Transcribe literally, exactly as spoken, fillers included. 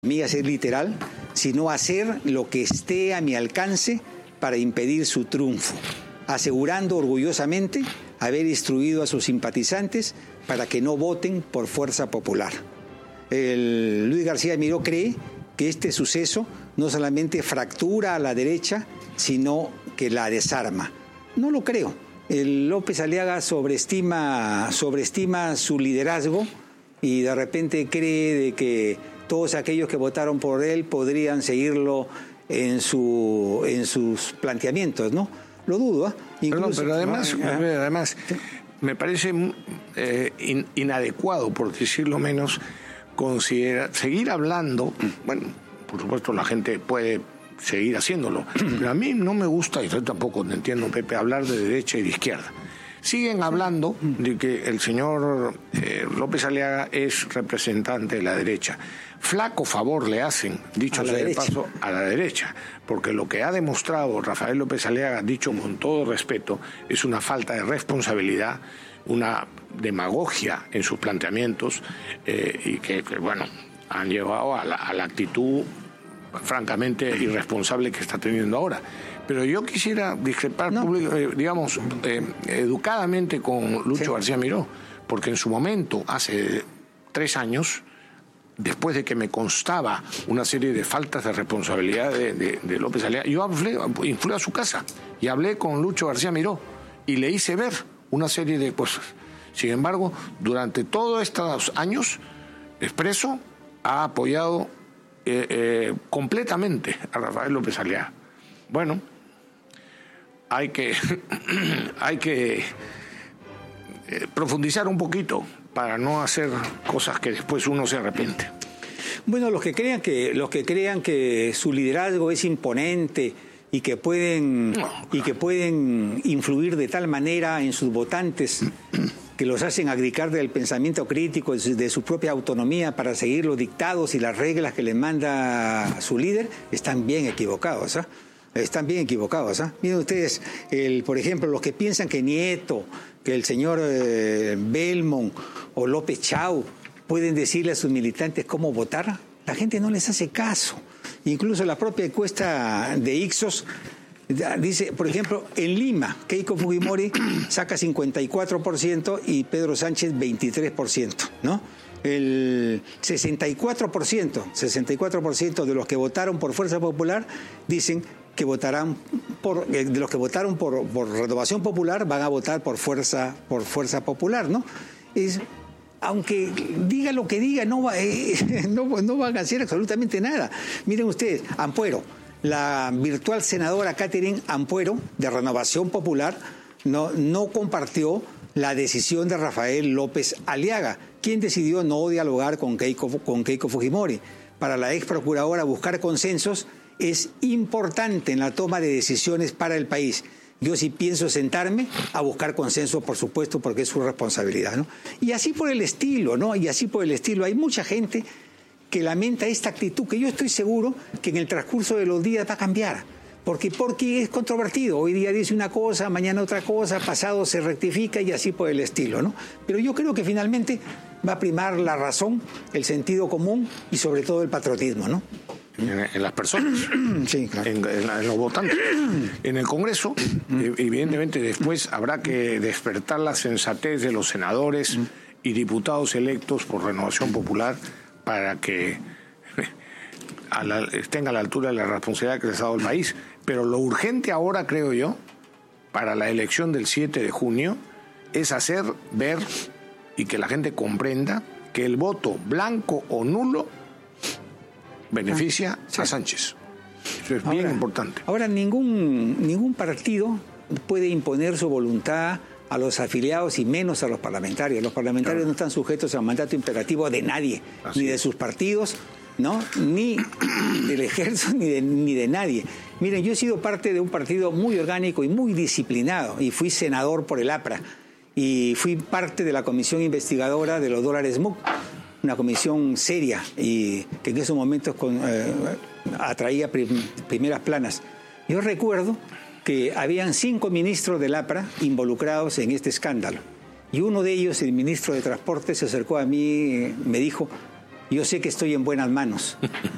mí hacer literal, sino hacer lo que esté a mi alcance para impedir su triunfo, asegurando orgullosamente haber instruido a sus simpatizantes para que no voten por fuerza popular. El Luis García Miró cree que este suceso no solamente fractura a la derecha, sino que la desarma. No lo creo. El López Aliaga sobreestima, sobreestima su liderazgo y de repente cree de que todos aquellos que votaron por él podrían seguirlo en, su, en sus planteamientos, ¿no? Lo dudo, ¿eh? Incluso, Perdón, pero además, ¿no? además ¿Sí? me parece eh, in, inadecuado, por decirlo menos, considerar, seguir hablando. Bueno, por supuesto la gente puede seguir haciéndolo, pero a mí no me gusta, y yo tampoco entiendo, Pepe, hablar de derecha y de izquierda. Siguen hablando de que el señor eh, López Aliaga es representante de la derecha. Flaco favor le hacen, dicho sea de paso, a la derecha, porque lo que ha demostrado Rafael López Aliaga, dicho con todo respeto, es una falta de responsabilidad, una demagogia en sus planteamientos eh, y que, que, bueno, han llevado a la, a la actitud francamente irresponsable que está teniendo ahora. Pero yo quisiera discrepar, no. público, eh, digamos, eh, educadamente con Lucho sí. García Miró, porque en su momento, hace tres años, después de que me constaba una serie de faltas de responsabilidad de, de, de López Aliaga, yo hablé, fui a su casa y hablé con Lucho García Miró y le hice ver una serie de cosas. Sin embargo, durante todos estos años, Expreso ha apoyado eh, eh, completamente a Rafael López Aliaga. Bueno, hay que, hay que eh, profundizar un poquito para no hacer cosas que después uno se arrepiente. Bueno, los que crean que, los que crean que su liderazgo es imponente y que pueden, no, claro. y que pueden influir de tal manera en sus votantes que los hacen abdicar del pensamiento crítico, de su propia autonomía para seguir los dictados y las reglas que les manda su líder, están bien equivocados, ¿eh? Están bien equivocados, ¿eh? Miren ustedes, el, por ejemplo, los que piensan que Nieto, que el señor eh, Belmont o López Chau pueden decirle a sus militantes cómo votar, la gente no les hace caso. Incluso la propia encuesta de Ipsos dice, por ejemplo, en Lima, Keiko Fujimori saca cincuenta y cuatro por ciento y Pedro Sánchez veintitrés por ciento, ¿no? El sesenta y cuatro por ciento, sesenta y cuatro por ciento de los que votaron por Fuerza Popular dicen que votarán por, de los que votaron por, por Renovación Popular van a votar por Fuerza, por Fuerza Popular, ¿no? Es, aunque diga lo que diga, no, va, eh, no, no van a hacer absolutamente nada. Miren ustedes, Ampuero, la virtual senadora Catherine Ampuero, de Renovación Popular, no, no compartió la decisión de Rafael López Aliaga, quien decidió no dialogar con Keiko, con Keiko Fujimori. Para la ex procuradora, buscar consensos es importante en la toma de decisiones para el país. Yo sí pienso sentarme a buscar consenso, por supuesto, porque es su responsabilidad, ¿no? Y así por el estilo, ¿no? Y así por el estilo. Hay mucha gente que lamenta esta actitud, que yo estoy seguro que en el transcurso de los días va a cambiar. Porque, porque es controvertido. Hoy día dice una cosa, mañana otra cosa, pasado se rectifica y así por el estilo, ¿no? Pero yo creo que finalmente va a primar la razón, el sentido común y sobre todo el patriotismo, ¿no? En, en las personas, sí, claro. en, en, en los votantes. En el Congreso, evidentemente después habrá que despertar la sensatez de los senadores y diputados electos por Renovación Popular para que a la, estén a la altura de la responsabilidad que les ha dado el país. Pero lo urgente ahora, creo yo, para la elección del siete de junio, es hacer ver y que la gente comprenda que el voto blanco o nulo beneficia ah, sí. a Sánchez. Eso es ahora, bien importante. Ahora, ningún, ningún partido puede imponer su voluntad a los afiliados y menos a los parlamentarios. Los parlamentarios claro. no están sujetos al mandato imperativo de nadie, Así ni de sus partidos, ¿no? Ni del ejército, ni de, ni de nadie. Miren, yo he sido parte de un partido muy orgánico y muy disciplinado, y fui senador por el APRA, y fui parte de la comisión investigadora de los dólares M U C, una comisión seria y que en esos momentos con, eh, atraía prim, primeras planas. Yo recuerdo que habían cinco ministros del APRA involucrados en este escándalo. Y uno de ellos, el ministro de Transporte, se acercó a mí y me dijo, yo sé que estoy en buenas manos,